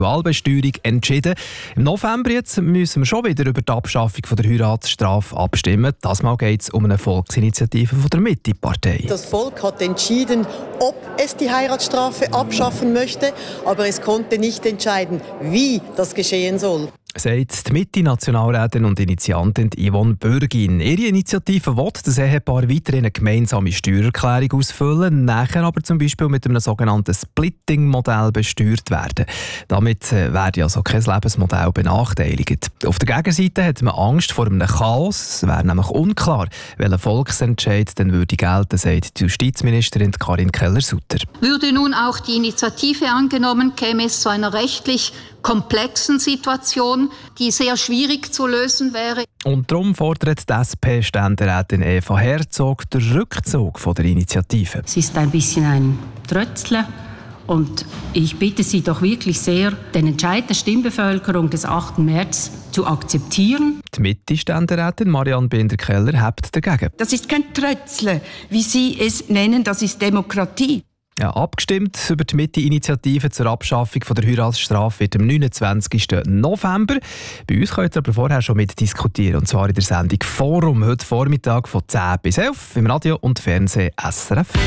Wahlbesteuerung entschieden. Im November jetzt müssen wir schon wieder über die Abschaffung von der Heiratsstrafe abstimmen. Das Mal geht es um eine Volksinitiative von der Mitte-Partei. Das Volk hat entschieden, ob es die Heiratsstrafe abschaffen möchte, aber es konnte nicht entscheiden, wie das geschehen soll. Sagt die Mitte-Nationalrätin und Initiantin Yvonne Bürgin. Ihre Initiative will das Ehepaar weiterhin eine gemeinsame Steuererklärung ausfüllen, nachher aber zum Beispiel mit einem sogenannten Splitting-Modell besteuert werden. Damit werde also kein Lebensmodell benachteiligt. Auf der Gegenseite hat man Angst vor einem Chaos. Es wäre nämlich unklar, welcher Volksentscheid denn würde gelten, sagt die Justizministerin Karin Keller-Sutter. Würde nun auch die Initiative angenommen, käme es zu einer rechtlich komplexen Situation, die sehr schwierig zu lösen wäre. Und darum fordert die SP-Ständerätin Eva Herzog den Rückzug von der Initiative. Es ist ein bisschen ein Trötzle und ich bitte Sie doch wirklich sehr, den Entscheid der Stimmbevölkerung des 8. März zu akzeptieren. Die Mitte-Ständerätin Marianne Binder-Keller hebt dagegen. Das ist kein Trötzle, wie Sie es nennen, das ist Demokratie. Ja, abgestimmt über die Mitte-Initiative zur Abschaffung von der Heiratsstrafe wird am 29. November. Bei uns könnt ihr aber vorher schon mitdiskutieren, und zwar in der Sendung Forum, heute Vormittag von 10 bis 11 im Radio und Fernsehen SRF 1.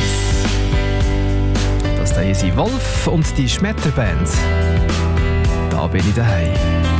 Das hier sind Wolf und die Schmetterband. Da bin ich daheim.